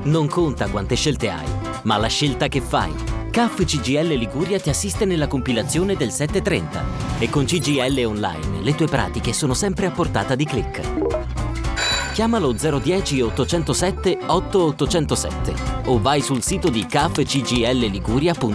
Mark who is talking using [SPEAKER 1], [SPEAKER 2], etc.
[SPEAKER 1] Non conta quante scelte hai, ma la scelta che fai. CAF CGIL Liguria ti assiste nella compilazione del 730 e con CGIL Online le tue pratiche sono sempre a portata di click. Chiamalo 010 807 8807 o vai sul sito di cafcglliguria.it.